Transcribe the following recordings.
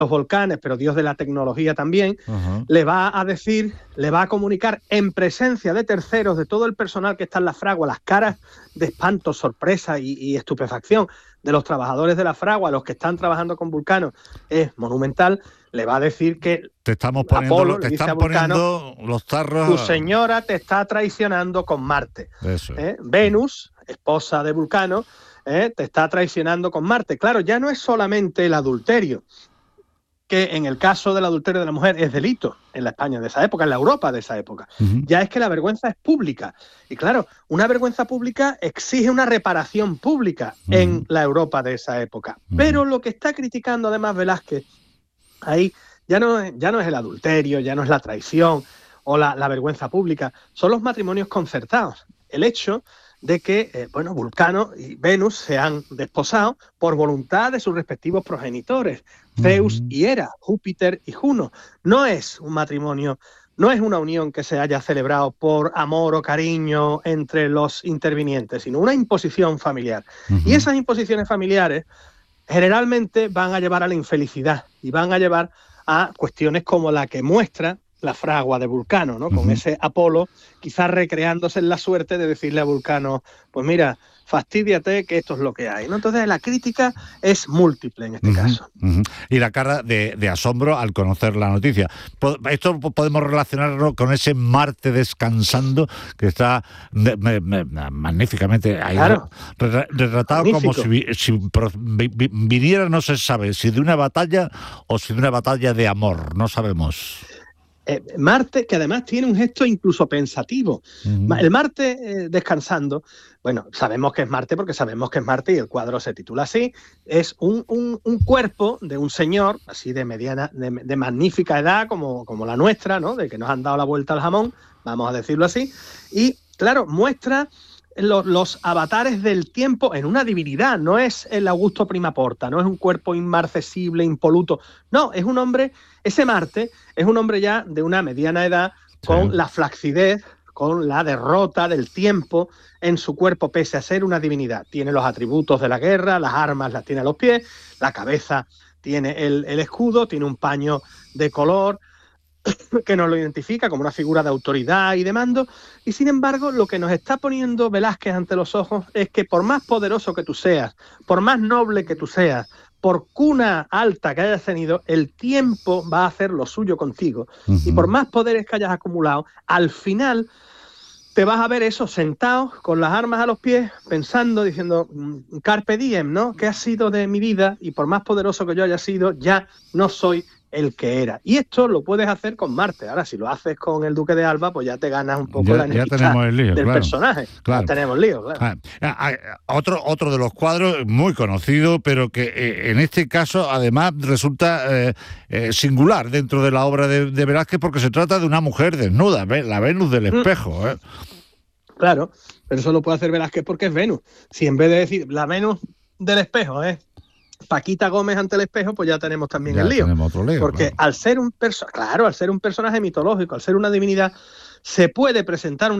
los volcanes, pero dios de la tecnología también, Ajá. le va a decir, le va a comunicar en presencia de terceros, de todo el personal que está en la fragua, las caras de espanto, sorpresa y estupefacción de los trabajadores de la fragua, los que están trabajando con Vulcano, es monumental. Le va a decir que Te estamos Apolo poniendo, te le dice a están Vulcano: poniendo los tu tarros. señora te está traicionando con Marte. Eso. Venus, esposa de Vulcano, te está traicionando con Marte. Claro, ya no es solamente el adulterio, que en el caso del adulterio de la mujer es delito en la España de esa época, en la Europa de esa época. Uh-huh. Ya es que la vergüenza es pública. Y claro, una vergüenza pública exige una reparación pública en la Europa de esa época. Pero lo que está criticando además Velázquez ahí ya no es el adulterio, ya no es la traición o la vergüenza pública, son los matrimonios concertados. El hecho de que, Vulcano y Venus se han desposado por voluntad de sus respectivos progenitores, Zeus y Hera, Júpiter y Juno. No es un matrimonio, no es una unión que se haya celebrado por amor o cariño entre los intervinientes, sino una imposición familiar. Y esas imposiciones familiares generalmente van a llevar a la infelicidad y van a llevar a cuestiones como la que muestra la fragua de Vulcano, ¿no? Con ese Apolo quizás recreándose en la suerte de decirle a Vulcano, pues mira, fastídiate que esto es lo que hay, ¿no? Entonces la crítica es múltiple en este caso. Y la cara de asombro al conocer la noticia. Esto podemos relacionarlo con ese Marte descansando que está magníficamente ahí, claro, retratado, magnífico. Como si viniera, no se sabe, si de una batalla o si de una batalla de amor, no sabemos. Marte, que además tiene un gesto incluso pensativo. El Marte descansando, bueno, sabemos que es Marte porque sabemos que es Marte y el cuadro se titula así, es un cuerpo de un señor, así de mediana, de magnífica edad, como la nuestra, ¿no? De que nos han dado la vuelta al jamón, vamos a decirlo así, y claro, muestra los avatares del tiempo en una divinidad, no es el Augusto Primaporta, no es un cuerpo inmarcesible, impoluto, no, es un hombre, ese Marte es un hombre ya de una mediana edad, con la flacidez, con la derrota del tiempo en su cuerpo, pese a ser una divinidad. Tiene los atributos de la guerra, las armas las tiene a los pies, la cabeza tiene el escudo, tiene un paño de color que nos lo identifica como una figura de autoridad y de mando, y sin embargo lo que nos está poniendo Velázquez ante los ojos es que por más poderoso que tú seas, por más noble que tú seas, por cuna alta que hayas tenido, el tiempo va a hacer lo suyo contigo, y por más poderes que hayas acumulado, al final te vas a ver eso sentado con las armas a los pies, pensando, diciendo carpe diem, ¿no? ¿Qué ha sido de mi vida? Y por más poderoso que yo haya sido, ya no soy el que era. Y esto lo puedes hacer con Marte. Ahora, si lo haces con el Duque de Alba, pues ya te ganas un poco la enemistad del personaje. Claro. Ya tenemos lío, claro. Otro de los cuadros muy conocido, pero que en este caso además resulta singular dentro de la obra de Velázquez, porque se trata de una mujer desnuda, la Venus del espejo. Claro, pero eso lo puede hacer Velázquez porque es Venus. Si en vez de decir la Venus del espejo Paquita Gómez ante el espejo, pues ya tenemos también el lío. Otro lío, porque claro. al ser un personaje mitológico, al ser una divinidad, se puede presentar un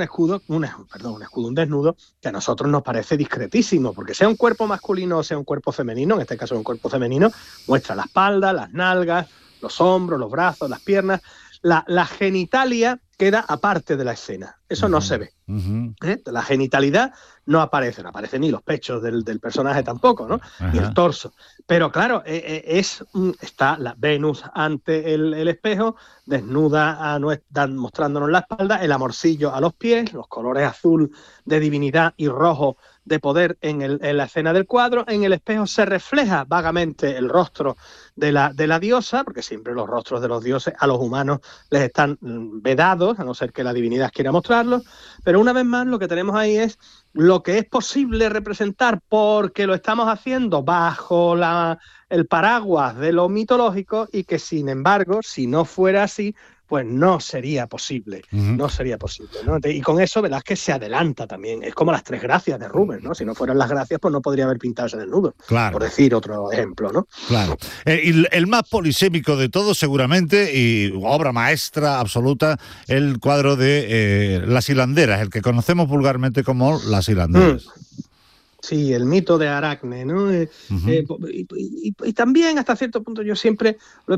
desnudo, que a nosotros nos parece discretísimo, porque sea un cuerpo masculino o sea un cuerpo femenino, en este caso un cuerpo femenino, muestra la espalda, las nalgas, los hombros, los brazos, las piernas, la genitalia queda aparte de la escena, eso no se ve. La genitalidad no aparece ni los pechos del personaje tampoco, ¿no? Ni el torso. Pero claro, está la Venus ante el espejo, desnuda, mostrándonos la espalda, el amorcillo a los pies, los colores azul de divinidad y rojo de poder en la escena del cuadro. En el espejo se refleja vagamente el rostro de la diosa, porque siempre los rostros de los dioses a los humanos les están vedados, a no ser que la divinidad quiera mostrarlos, pero una vez más lo que tenemos ahí es lo que es posible representar porque lo estamos haciendo bajo el paraguas de lo mitológico, y que sin embargo, si no fuera así, pues no sería posible, no sería posible, ¿no? Y con eso Velázquez se adelanta también, es como las tres gracias de Rubens, ¿no? Si no fueran las gracias, pues no podría haber pintado ese desnudo, claro, por decir otro ejemplo, ¿no? Claro. Y el más polisémico de todos, seguramente, y obra maestra absoluta, el cuadro de Las hilanderas, el que conocemos vulgarmente como Las hilanderas. Sí, el mito de Aracne, ¿no? Y también hasta cierto punto yo siempre lo he